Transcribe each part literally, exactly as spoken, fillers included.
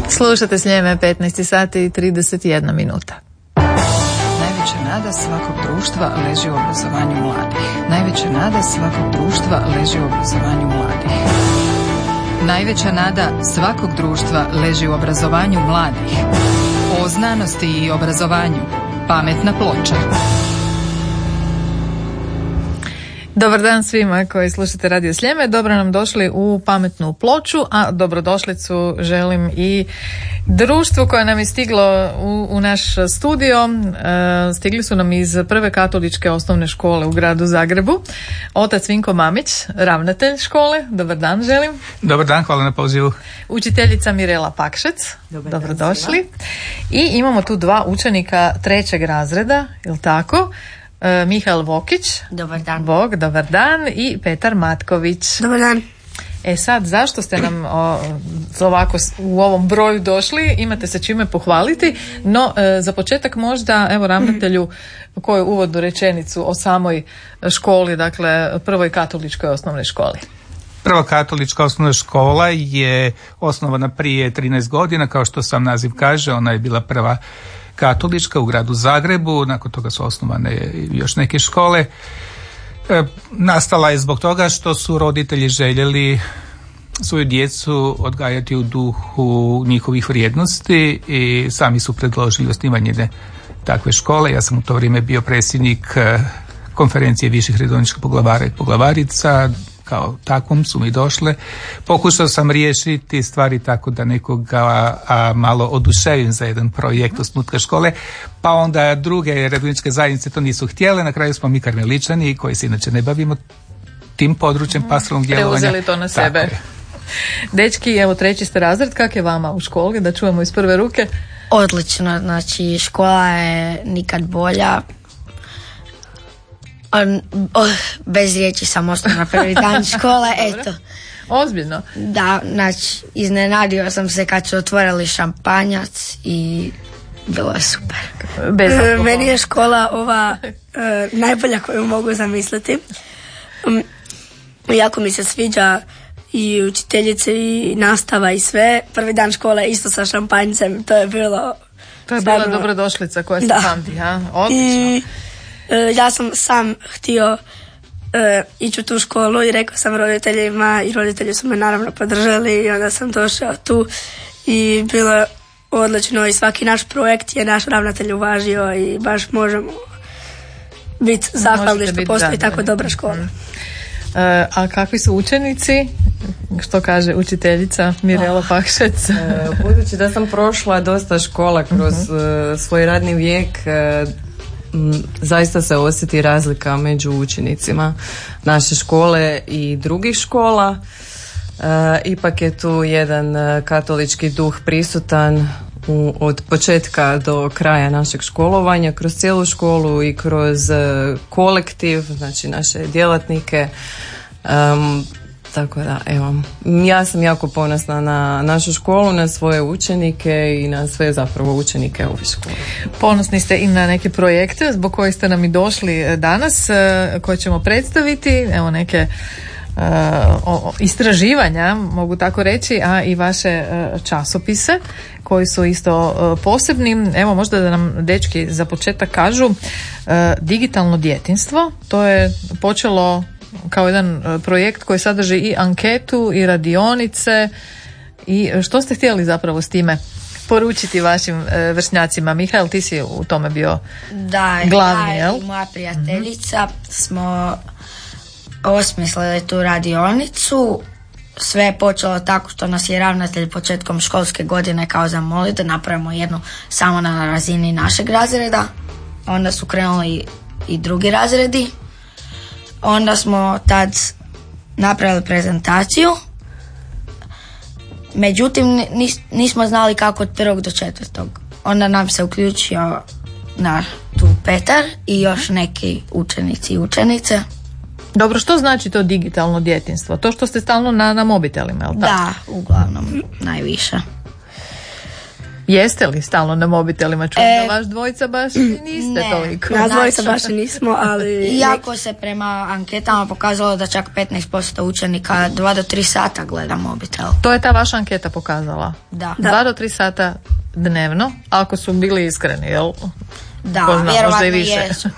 Slušate Sljeme, petnaest sati i trideset jedna minuta. Najveća nada svakog društva leži u obrazovanju mladih. Najveća nada svakog društva leži u obrazovanju mladih. Najveća nada svakog društva leži u obrazovanju mladih. O znanosti i obrazovanju. Pametna ploča. Dobar dan svima koji slušate Radio Sljeme. Dobro nam došli u Pametnu ploču, a dobrodošlicu želim i društvu koje nam je stiglo u, u naš studio. E, stigli su nam iz Prve katoličke osnovne škole u gradu Zagrebu. Otac Vinko Mamić, ravnatelj škole. Dobar dan želim. Dobar dan, hvala na pozivu. Učiteljica Mirela Pakšec. Dobar dobrodošli. Dan, i imamo tu dva učenika trećeg razreda, jel tako? Mihael Vokić. Dobar dan. Bog, dobar dan. I Petar Matković. Dobar dan. E sad, zašto ste nam o, ovako u ovom broju došli? Imate se čime pohvaliti, no e, za početak možda, evo ravnatelju, koju uvodnu rečenicu o samoj školi, dakle Prvoj katoličkoj osnovnoj školi. Prva katolička osnovna škola je osnovana prije trinaest godina, kao što sam naziv kaže, ona je bila prva katolička u gradu Zagrebu, nakon toga su osnovane još neke škole. E, nastala je zbog toga što su roditelji željeli svoju djecu odgajati u duhu njihovih vrijednosti i sami su predložili osnivanje jedne takve škole. Ja sam u to vrijeme bio predsjednik konferencije viših redovničkih poglavara i poglavarica. Kao takvom su mi došle. Pokušao sam riješiti stvari tako da nekoga a, malo oduševim za jedan projekt osnutka škole, pa onda druge redovničke zajednice to nisu htjele. Na kraju smo mi Karmeličani, koji se inače ne bavimo tim područjem pastoralnog djelovanja. Preuzeli to na sebe. Dečki, evo treći ste razred, kak je vama u školi, da čujemo iz prve ruke? Odlično, znači škola je nikad bolja. On, oh, bez riječi sam ostao na prvi dan škole, eto. Ozbiljno? Da, znači iznenadio sam se kad su otvorili šampanjac i bilo je super. Bez e, meni je škola ova e, najbolja koju mogu zamisliti. Um, jako mi se sviđa i učiteljice i nastava i sve. Prvi dan škole isto sa šampanjcem, to je bilo... To je bila stvarno dobrodošlica koja se pamti, ha? Odlično. I, ja sam sam htio uh, ići u tu školu i rekao sam roditeljima i roditelji su me naravno podržali i onda sam došao tu i bilo je odlično i svaki naš projekt je naš ravnatelj uvažio i baš možemo biti zahvalni što postoji tako dobra škola. Uh, a kakvi su učenici? Što kaže učiteljica Mirela oh. Pakšec? Budući da sam prošla dosta škola kroz uh-huh. uh, svoj radni vijek, uh, zaista se osjeti razlika među učenicima naše škole i drugih škola. E, ipak je tu jedan katolički duh prisutan u, od početka do kraja našeg školovanja, kroz cijelu školu i kroz kolektiv, znači naše djelatnike. Um, Tako da, evo, ja sam jako ponosna na našu školu, na svoje učenike i na sve zapravo učenike ove škole. Ponosni ste i na neke projekte zbog kojih ste nam i došli danas, koje ćemo predstaviti, evo neke uh, o, istraživanja, mogu tako reći, a i vaše uh, časopise koji su isto uh, posebni. Evo možda da nam dečki za početak kažu, uh, digitalno djetinjstvo, to je počelo kao jedan projekt koji sadrži i anketu i radionice. I što ste htjeli zapravo s time poručiti vašim e, vršnjacima? Mihael, ti si u tome bio da, glavni, ja jel? I moja prijateljica mm-hmm. smo osmislili tu radionicu. Sve je počelo tako što nas je ravnatelj početkom školske godine kao zamolio da napravimo jednu samo na razini našeg razreda. Onda su krenuli i, i drugi razredi. Onda smo tad napravili prezentaciju, međutim nis, nismo znali kako od prvog do četvrtog. Onda nam se uključio na tu Petar i još neki učenici i učenice. Dobro, što znači to digitalno djetinjstvo? To što ste stalno na, na mobitelima, je li tako? Da, uglavnom najviše. Jeste li stalno na mobitelima? Čujem E, da vaš dvojica baš i niste ne. toliko. Nas dvojica Znači- baš i nismo, ali... Iako se prema anketama pokazalo da čak petnaest posto učenika dva do tri sata gleda mobitel. To je ta vaša anketa pokazala? Da. Dva do tri sata dnevno, ako su bili iskreni, jel? Da, Ko zna, možda i vjerovatno više. jesu.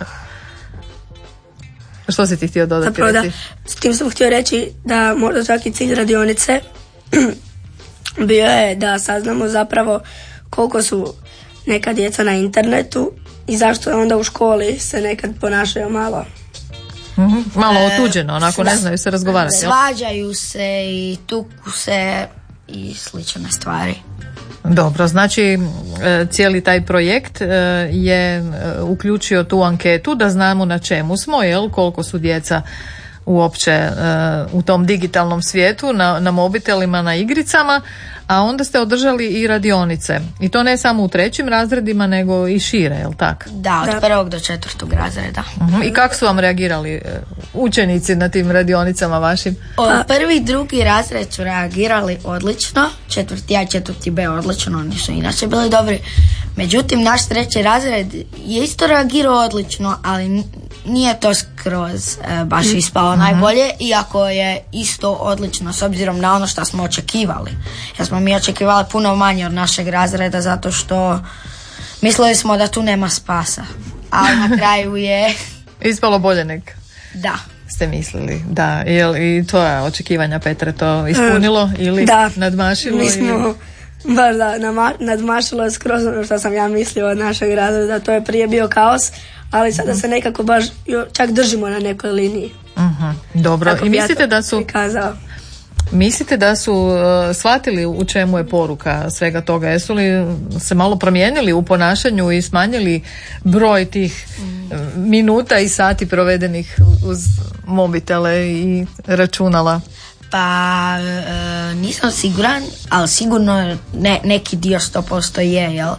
Što si ti htio dodati? Zapravo da, reci? s tim sam htio reći da možda čak i cilj radionice bio je da saznamo zapravo koliko su neka djeca na internetu i zašto onda u školi se nekad ponašaju malo. Mhm, malo otuđeno, onako ne znaju se razgovarati. jel? Svađaju se i tuku se i slične stvari. Dobro, znači e, cijeli taj projekt e, je e, uključio tu anketu da znamo na čemu smo, jel, koliko su djeca uopće e, u tom digitalnom svijetu, na, na mobitelima, na igricama, a onda ste održali i radionice. I to ne samo u trećim razredima, nego i šire, jel tak? Da, od Da. prvog do četvrtog razreda. Mhm. I kako su vam reagirali e, učenici na tim radionicama vašim? O, prvi i drugi razred su reagirali odlično, četvrti A i četvrti B odlično, oni su inače bili dobri. Međutim, naš treći razred je isto reagirao odlično, ali n- nije to skroz e, baš ispalo najbolje, iako je isto odlično s obzirom na ono što smo očekivali. Jer smo mi očekivali puno manje od našeg razreda zato što mislili smo da tu nema spasa. Ali na kraju je, Ispalo bolje nek da. ste mislili, da, jel i to je očekivanja Petre to ispunilo ili Da, nadmašilo? mi ili- smo baš da nama- nadmašilo je skroz ono što sam ja mislio od našeg rada, da to je prije bio kaos, ali sada se nekako baš jo- čak držimo na nekoj liniji. Mhm, dobro, Kako i bi ja mislite to da su prikazao. mislite da su uh, shvatili u čemu je poruka svega toga? Jesu li se malo promijenili u ponašanju i smanjili broj tih uh, minuta i sati provedenih uz mobitele i računala? Pa e, nisam siguran, ali sigurno ne, neki dio sto posto je, jel?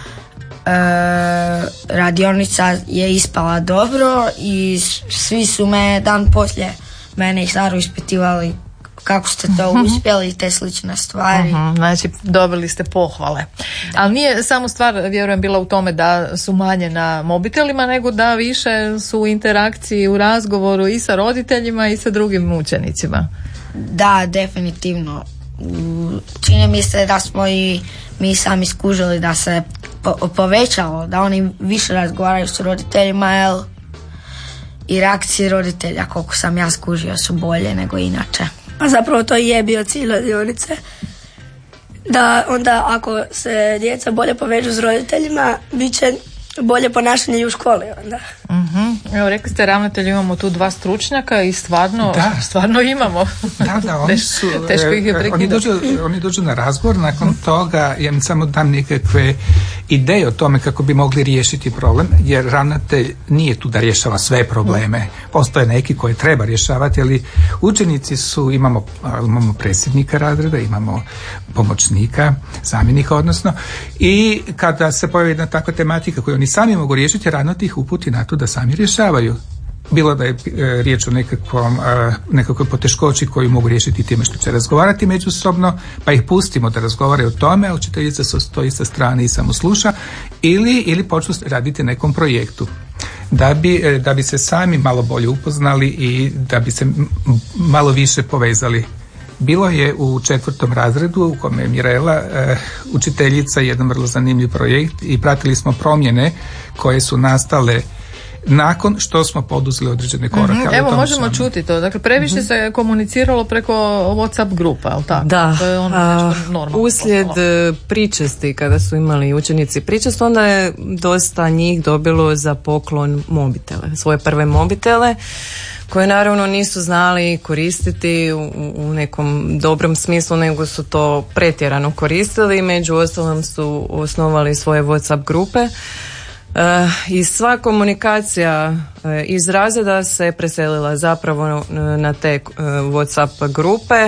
E, radionica je ispala dobro i s- svi su me dan poslije mene i Saru ispitivali kako ste to uspjeli i te slične stvari. Mhm, znači dobili ste pohvale. Ali nije samo stvar, vjerujem, bila u tome da su manje na mobitelima, nego da više su u interakciji, u razgovoru i sa roditeljima i sa drugim učenicima. Da, definitivno. U- Čini mi se da smo i mi sami skužili da se po- povećalo, da oni više razgovaraju s roditeljima, jel? I reakcije roditelja, koliko sam ja skužio, su bolje nego inače. A zapravo to i je bio cilj radionice. Da onda ako se djeca bolje povežu s roditeljima, bit će bolje ponašanje i u školi onda. Mhm. Evo, rekli ste, ravnatelju, imamo tu dva stručnjaka i stvarno, Da. stvarno imamo. Da, da, oni Teš- su, teško ih je e, oni prekidati. dođu, oni dođu na razgovor, nakon toga ja im samo dam nekakve ideje o tome kako bi mogli riješiti problem, jer ravnatelj nije tu da rješava sve probleme. Postoje neki koje treba rješavati, ali učenici su, imamo, imamo predsjednika razreda, imamo pomoćnika, zamjenika odnosno, i kada se pojavi jedna takva tematika koju oni sami mogu riješiti, ravnatelj ih uputi na to da sami rješavaju. Bilo da je e, riječ o nekakvom, e, nekakvoj poteškoći koju mogu riješiti time što će razgovarati međusobno, pa ih pustimo da razgovaraju o tome, a učiteljica stoji sa strane i samo sluša, ili, ili počnu raditi nekom projektu. Da bi, e, da bi se sami malo bolje upoznali i da bi se m- malo više povezali. Bilo je u četvrtom razredu u kome je Mirela e, učiteljica, jedan vrlo zanimljiv projekt, i pratili smo promjene koje su nastale nakon što smo poduzeli određene korake. Mhm, ali o evo, tome možemo ćemo- čuti to. Dakle, previše se komuniciralo preko WhatsApp grupa, je li tako? Da, To je ono a, nešto normalno uslijed postalo. e, pričesti, kada su imali učenici pričest, onda je dosta njih dobilo za poklon mobitele, svoje prve mobitele, koje naravno nisu znali koristiti u, u nekom dobrom smislu, nego su to pretjerano koristili. Među ostalom su osnovali svoje WhatsApp grupe. E, I sva komunikacija e, iz razreda se preselila zapravo na, na te e, WhatsApp grupe, e,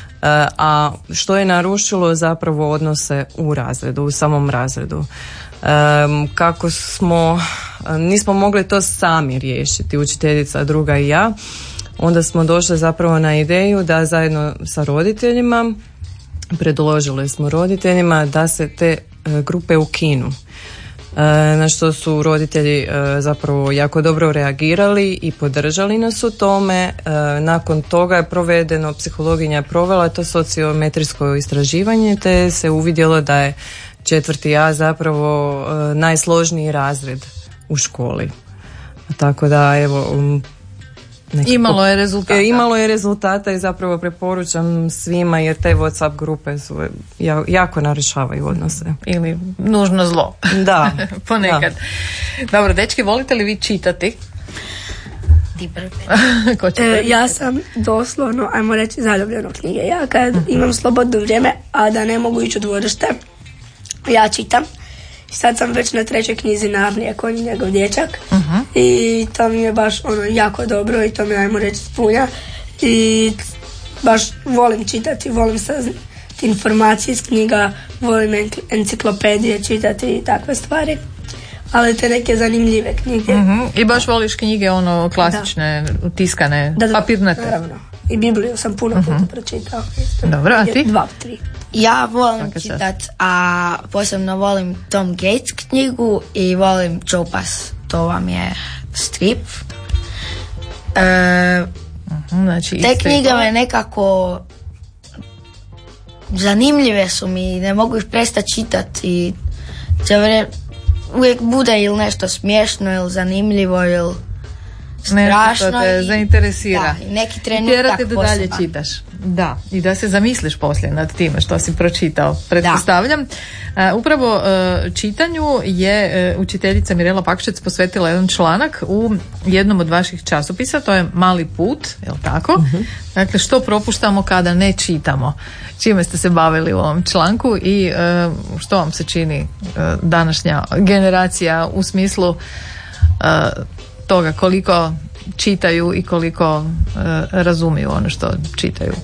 a što je narušilo zapravo odnose u razredu, u samom razredu. E, kako smo, nismo mogli to sami riješiti, učiteljica, druga i ja, onda smo došli zapravo na ideju da zajedno sa roditeljima predložili smo roditeljima da se te grupe ukinu. Na što su roditelji zapravo jako dobro reagirali i podržali nas u tome. Nakon toga je provedeno, psihologinja je provela to sociometrijsko istraživanje, te se uvidjelo da je četvrti A zapravo najsložniji razred u školi. Tako da evo imalo je rezultata. Imalo je rezultata i zapravo preporučam svima, jer te WhatsApp grupe su jako narušavaju odnose. Ili nužno zlo. Da. Ponekad. Da. Dobro, dečki, volite li vi čitati? Ko e, ja sam doslovno, ajmo reći, zaljubljena u knjige. Ja kad uh-huh. imam slobodno vrijeme, a da ne mogu ići u dvorište, ja čitam. Sad sam već na trećoj knjizi Narnije, Konj i njegov dječak. Uh-huh. I to mi je baš ono jako dobro i to mi, ajmo reći, spunja. I baš volim čitati, volim saznati informacije iz knjiga, volim enciklopedije čitati i takve stvari. Ali te neke zanimljive knjige. Uh-huh. I baš voliš knjige ono klasične, da. tiskane, da, da, papirnate? Naravno. I Bibliju sam puno uh-huh. puta pročitao. Dobro, a ti? Dva, tri. Ja volim čitat, a posebno volim Tom Gates knjigu i volim Čopas. To vam je strip. E, uh-huh, znači te knjige me nekako zanimljive su mi, ne mogu ih prestati čitati i uvijek bude ili nešto smiješno ili zanimljivo ili strašno. Nešto te i, zainteresira. Da, i neki trenutak da dalje čitaš. Da, i da se zamisliš poslije nad time što si pročitao, pretpostavljam. Uh, upravo uh, čitanju je uh, učiteljica Mirela Pakšec posvetila jedan članak u jednom od vaših časopisa, to je Mali put, jel tako? Uh-huh. Dakle, što propuštamo kada ne čitamo? Čime ste se bavili u ovom članku i uh, što vam se čini uh, današnja generacija u smislu uh, toga koliko čitaju i koliko uh, razumiju ono što čitaju?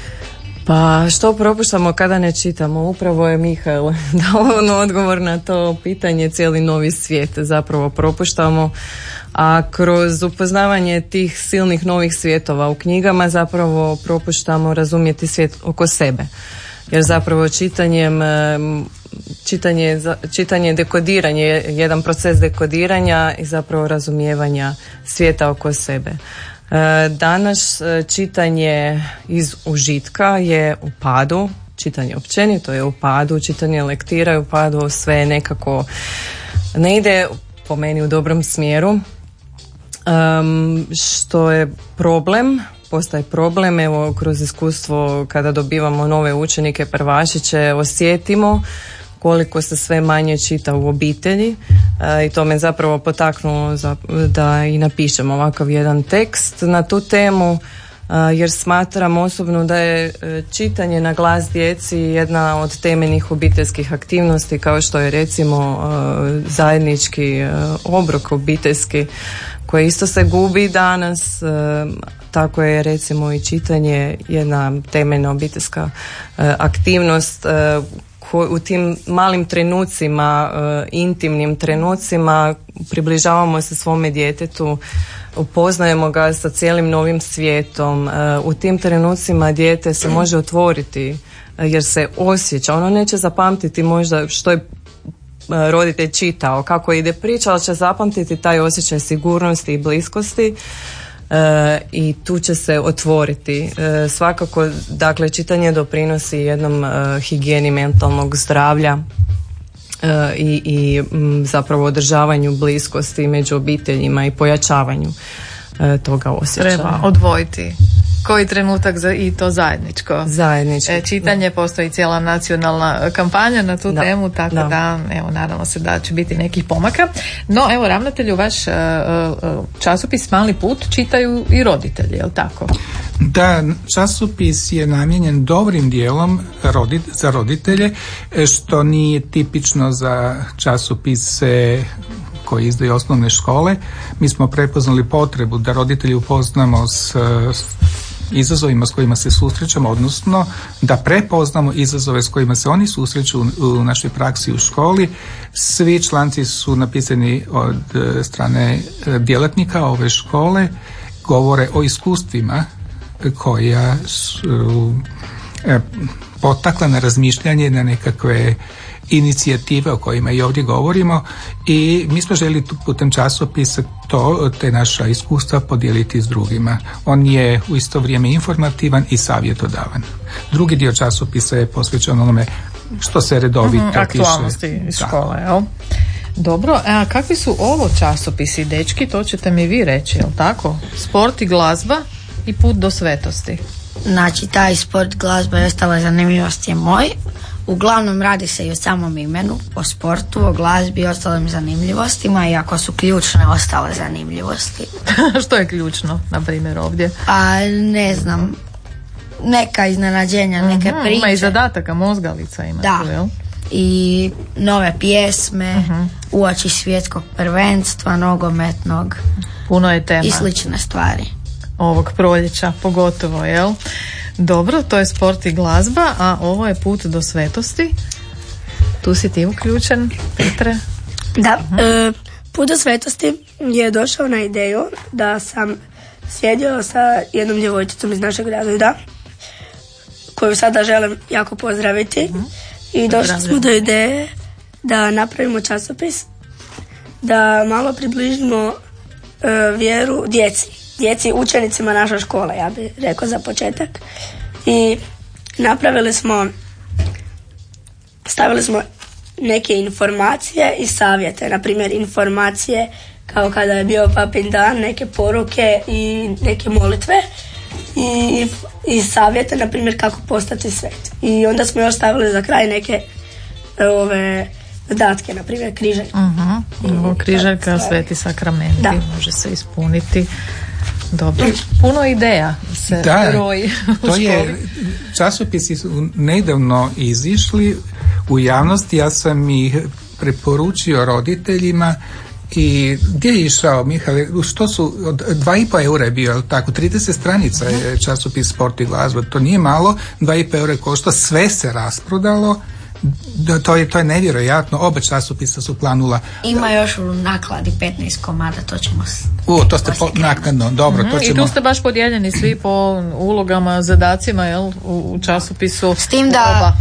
Pa što propuštamo kada ne čitamo? Upravo je Mihael dao ono odgovor na to pitanje, cijeli novi svijet zapravo propuštamo, a kroz upoznavanje tih silnih novih svjetova u knjigama zapravo propuštamo razumjeti svijet oko sebe. Jer zapravo čitanjem čitanje, čitanje dekodiranje, jedan proces dekodiranja i zapravo razumijevanja svijeta oko sebe. Danas čitanje iz užitka je u padu, čitanje općenito je u padu, čitanje lektira je u padu, sve nekako ne ide po meni u dobrom smjeru, um, što je problem, postaje problem, evo kroz iskustvo kada dobivamo nove učenike, prvašiće, osjetimo koliko se sve manje čita u obitelji e, i to me zapravo potaknulo za, da i napišem ovakav jedan tekst na tu temu, e, jer smatram osobno da je čitanje na glas djeci jedna od temeljnih obiteljskih aktivnosti, kao što je recimo e, zajednički e, obrok obiteljski koji isto se gubi danas, e, tako je recimo i čitanje jedna temeljna obiteljska e, aktivnost e, u tim malim trenucima, uh, intimnim trenucima približavamo se svome djetetu, upoznajemo ga sa cijelim novim svijetom. Uh, u tim trenucima dijete se može otvoriti uh, jer se osjeća. Ono neće zapamtiti možda što je uh, roditelj čitao, kako ide priča, ali će zapamtiti taj osjećaj sigurnosti i bliskosti. E, i tu će se otvoriti. E, svakako, dakle, čitanje doprinosi jednom e, higijeni mentalnog zdravlja e, i, i m, zapravo održavanju bliskosti među obiteljima i pojačavanju e, toga osjećaja. Treba odvojiti koji trenutak za i to zajedničko. Zajedničko. E, čitanje, postoji cijela nacionalna kampanja na tu da. temu, tako da. da, evo, naravno se da će biti nekih pomaka. No, evo, ravnatelju, vaš uh, uh, časopis Mali put čitaju i roditelji, je li tako? Da, časopis je namijenjen dobrim dijelom rodit, za roditelje, što nije tipično za časopise koji izdaju osnovne škole. Mi smo prepoznali potrebu da roditelji upoznamo s, s izazovima s kojima se susrećemo, odnosno da prepoznamo izazove s kojima se oni susreću u, u našoj praksi u školi. Svi članci su napisani od strane djelatnika ove škole, govore o iskustvima koja su potakla na razmišljanje, na nekakve inicijative o kojima i ovdje govorimo, i mi smo željeli putem časopisa to, te naša iskustva podijeliti s drugima. On je u isto vrijeme informativan i savjetodavan. Drugi dio časopisa je posvećen onome što se redovito mm-hmm, piše. Aktualnosti iz škole, jel? Dobro, a kakvi su ovo časopisi, dečki, to ćete mi vi reći, jel tako? Sport i glazba i put do svetosti. Znači, taj sport, glazba i ostale zanimljivosti je moj. Uglavnom radi se i o samom imenu, o sportu, o glazbi i ostalim zanimljivostima, iako su ključne ostale zanimljivosti. Što je ključno, na primjer, ovdje? A ne znam, neka iznenađenja, neke uh-huh, priče. Ima i zadataka, mozgalica ima. Da. Tu, jel? I nove pjesme, uh-huh. uoči svjetskog prvenstva, nogometnog. Puno je tema. I slične stvari. Ovog proljeća, pogotovo, jel? Dobro, to je sport i glazba, a ovo je put do svetosti. Tu si ti uključen, Petre? Da, uh-huh. e, put do svetosti je došao na ideju da sam sjedio sa jednom djevojčicom iz našeg grada, koju sada želim jako pozdraviti. Uh-huh. I došli smo do ideje da napravimo časopis, da malo približimo uh, vjeru djeci. Djeci, učenicima naše škole, ja bih rekao za početak. I napravili smo, stavili smo neke informacije i savjete. Na primjer, informacije kao kada je bio papin dan, neke poruke i neke molitve. I, i savjete, na primjer, kako postati svet. I onda smo još stavili za kraj neke ove zadatke, na primjer, križaljka. Uh-huh. Križaljka, sveti sakramenti, da. Može se ispuniti. Dobro, puno ideja se da, roji u to školi. Je, časopisi su nedavno izišli u javnosti, ja sam ih preporučio roditeljima. I gdje je išao, Mihajle, što su, od dva i po eura je bio, tako, trideset stranica je časopis Sport i glazba, to nije malo, dva i po eura košta, sve se rasprodalo, to je, to je nevjerojatno, oba časopisa su planula. Ima još u nakladi petnaest komada, to ćemo s... U, to ste po, naknadno, dobro, mm-hmm, to ćemo... I tu ste baš podijeljeni svi po ulogama, zadacima, jel, u časopisu. S tim da... Oba.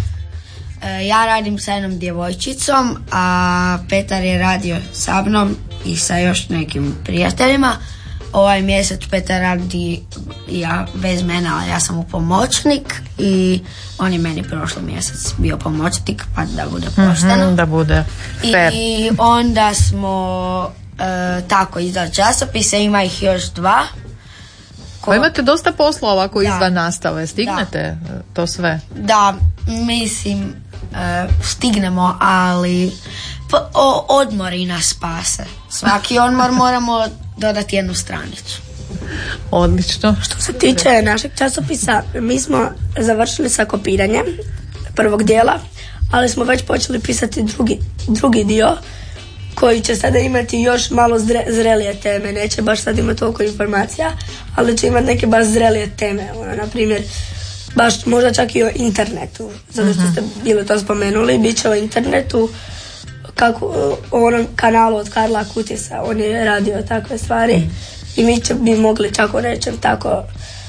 Ja radim sa jednom djevojčicom, a Petar je radio sa mnom i sa još nekim prijateljima. Ovaj mjesec Petar radi ja bez mene, ali ja sam mu pomoćnik i on je meni prošli mjesec bio pomoćnik, pa da bude pošteno. Mm-hmm, da bude fair. I, i onda smo e, tako izdali časopise, ima ih još dva. Ko... Pa imate dosta posla ovako da. Izvan nastave, stignete da. To sve? Da, mislim, e, stignemo, ali p- o, odmori nas spase. Svaki odmor moramo dodati jednu stranicu. Odlično. Što se tiče našeg časopisa, mi smo završili sa kopiranjem prvog dijela, ali smo već počeli pisati drugi, drugi dio, koji će sada imati još malo zre, zrelije teme. Neće baš sad imati toliko informacija, ali će imati neke baš zrelije teme. Ono, na primjer, baš možda čak i o internetu. Zato što ste bili to spomenuli, bit će o internetu, kako, o onom kanalu od Karla Kutisa. On je radio takve stvari i mi će, bi mogli čak o nečem tako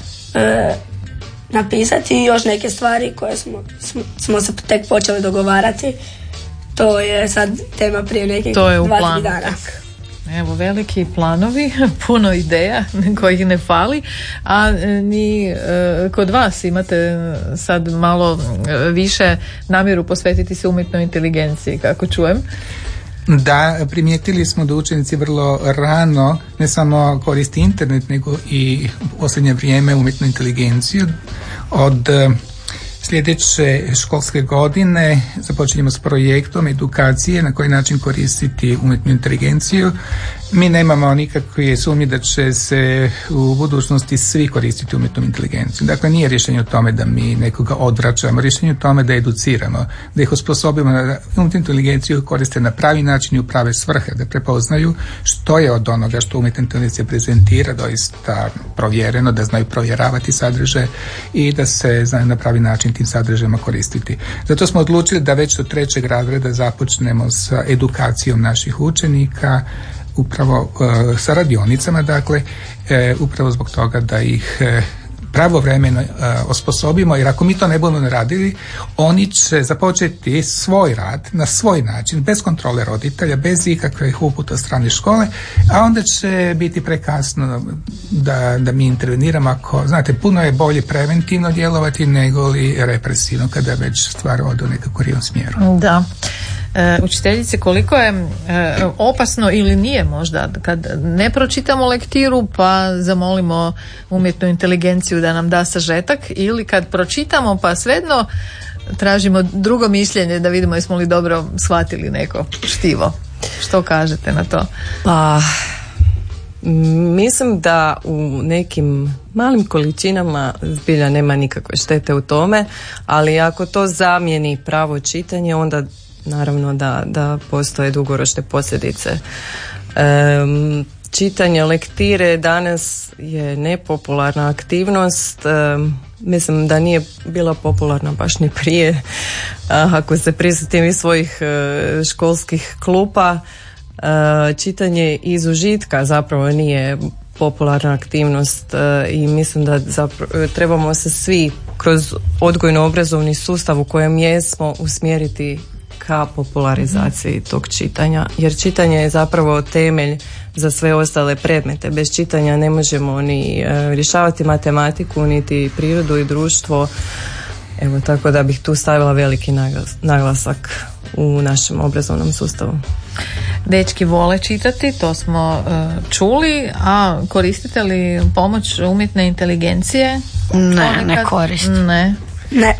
e, napisati i još neke stvari koje smo, smo, smo se tek počeli dogovarati. To je sad tema prije nekih dva, tri dana. Evo, veliki planovi, puno ideja kojih ne fali, a ni e, kod vas imate sad malo više namjeru posvetiti se umjetnoj inteligenciji, kako čujem. Da, primijetili smo da učenici vrlo rano ne samo koristi internet, nego i u posljednje vrijeme umjetnu inteligenciju. Od sljedeće školske godine započinjemo s projektom edukacije na koji način koristiti umjetnu inteligenciju. Mi nemamo nikakve sumnje da će se u budućnosti svi koristiti umjetnu inteligenciju. Dakle, nije rješenje u tome da mi nekoga odvraćamo, rješenje u tome da educiramo, da ih osposobimo da umjetnu inteligenciju koriste na pravi način i u prave svrhe, da prepoznaju što je od onoga što umjetna inteligencija prezentira doista provjereno, da znaju provjeravati sadržaje i da se znaju na pravi način tim sadržajima koristiti. Zato smo odlučili da već od trećeg razreda započnemo sa edukacijom naših učenika, upravo uh, sa radionicama, dakle, uh, upravo zbog toga da ih uh, pravovremeno uh, osposobimo, jer ako mi to ne budemo radili, oni će započeti svoj rad na svoj način, bez kontrole roditelja, bez ikakvih uputa od strane škole, a onda će biti prekasno da, da mi interveniramo. Ako, znate, puno je bolje preventivno djelovati nego li represivno kada već stvar ode u nekako krivom smjeru. Da. E, učiteljice, koliko je e, opasno ili nije možda kad ne pročitamo lektiru pa zamolimo umjetnu inteligenciju da nam da sažetak, ili kad pročitamo pa svejedno tražimo drugo mišljenje da vidimo jesmo li dobro shvatili neko štivo. Što kažete na to? Pa mislim da u nekim malim količinama zbilja nema nikakve štete u tome, ali ako to zamijeni pravo čitanje, onda naravno da, da postoje dugoročne posljedice. Um, čitanje lektire danas je nepopularna aktivnost. Um, mislim da nije bila popularna baš ni prije. Uh, ako se prisjetim iz svojih uh, školskih klupa, uh, čitanje iz užitka zapravo nije popularna aktivnost uh, i mislim da zapravo, trebamo se svi kroz odgojno-obrazovni sustav u kojem jesmo usmjeriti ka popularizaciji tog čitanja, jer čitanje je zapravo temelj za sve ostale predmete. Bez čitanja ne možemo ni e, rješavati matematiku, niti prirodu i društvo. Evo, tako da bih tu stavila veliki naglas, naglasak u našem obrazovnom sustavu. Dečki vole čitati, to smo e, čuli, a koristite li pomoć umjetne inteligencije? Ne, Ponekad? ne koristim. Ne. Ne.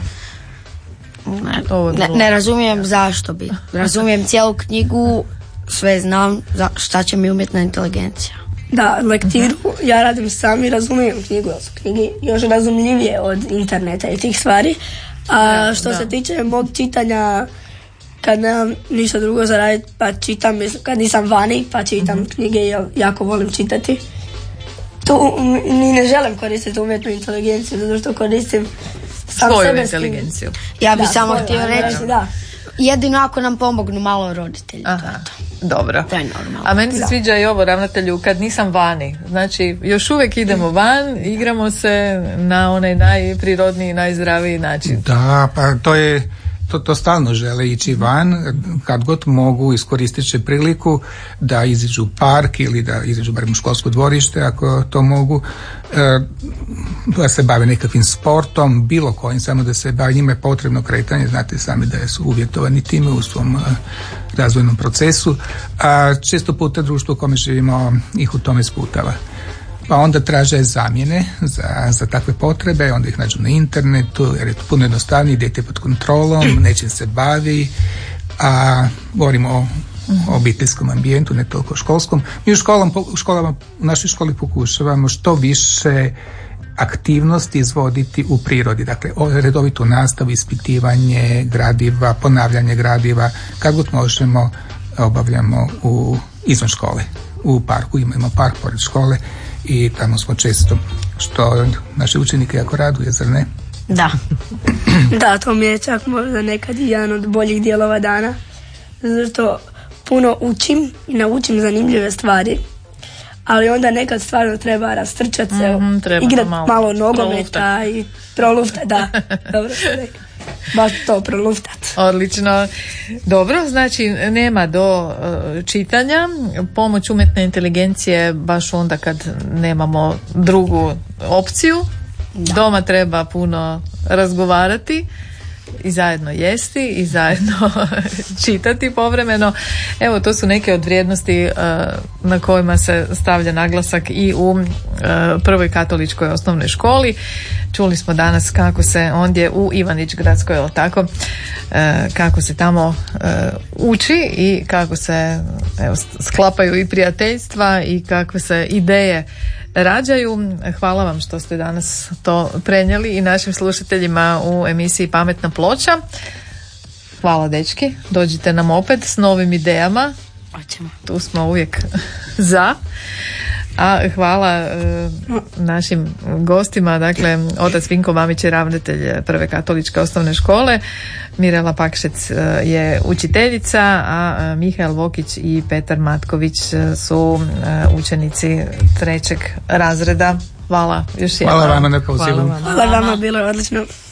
Ne, ne, ne razumijem zašto bi. Razumijem cijelu knjigu, sve znam za šta će mi umjetna inteligencija. Da, lektiru ja radim sam i razumijem knjigu, jer su knjige još razumljivije od interneta i tih stvari. A što da. se tiče mog čitanja, kad nemam ništa drugo za raditi, pa čitam, kad nisam vani, pa čitam mm-hmm. knjige, jer jako volim čitati. Tu ni ne želim koristiti umjetnu inteligenciju, zato što koristim sam svoju inteligenciju. Ja bih da, samo svoju, htio reći da, da. jedino ako nam pomognu malo roditelji. Aha, dobro. To je normalno. A meni se da. sviđa i ovo, ravnatelju, kad nisam vani. Znači, još uvijek idemo van, igramo se na onaj najprirodniji, najzdraviji način. Da, pa to je To, to stalno žele ići van, kad god mogu iskoristit će priliku da iziđu u park ili da iziđu barem u školsko dvorište ako to mogu, e, da se bave nekakvim sportom, bilo kojim, samo da se bave, njima je potrebno kretanje, znate sami da su uvjetovani time u svom e, razvojnom procesu, a često puta društvo u kome živimo ih u tome sputava. Pa onda traže zamjene za, za takve potrebe, onda ih nađu na internetu jer je to puno jednostavnije, dijete pod kontrolom, nečim se bavi, a govorimo o, o obiteljskom ambijentu, ne toliko školskom. Mi u, školom, u školama, u našoj školi pokušavamo što više aktivnosti izvoditi u prirodi, dakle redovitu nastavu, ispitivanje gradiva, ponavljanje gradiva, kad god možemo obavljamo u, izvan škole, u parku, imamo park pored škole i tamo smo često, što naše učenike jako raduje, zar ne? Da. Da, to mi je čak možda nekad i jedan od boljih dijelova dana, zato puno učim i naučim zanimljive stvari, ali onda nekad stvarno treba rastrčati se, mm-hmm, igrati malo, malo nogometa i proluftati, da, dobro se rekao. Baš to proluftat. Odlično. Dobro, znači nema do uh, čitanja, pomoć umjetne inteligencije baš onda kad nemamo drugu opciju. Da. Doma treba puno razgovarati i zajedno jesti i zajedno čitati povremeno. Evo, to su neke od vrijednosti uh, na kojima se stavlja naglasak i u uh, prvoj katoličkoj osnovnoj školi. Čuli smo danas kako se ondje u Ivanić gradskoj, jel tako, uh, kako se tamo uh, uči i kako se evo, sklapaju i prijateljstva i kakve se ideje rađaju. Hvala vam što ste danas to prenijeli i našim slušateljima u emisiji Pametna ploča. Hvala, dečki. Dođite nam opet s novim idejama. Hoćemo. Tu smo uvijek za. A hvala e, našim gostima, dakle otac Vinko Mamić je ravnatelj prve katoličke osnovne škole, Mirela Pakšec je učiteljica, a Mihael Vokić i Petar Matković su učenici trećeg razreda Hvala još jednom. Hvala vama na pozivu. Hvala vama. Hvala vama, bilo je odlično.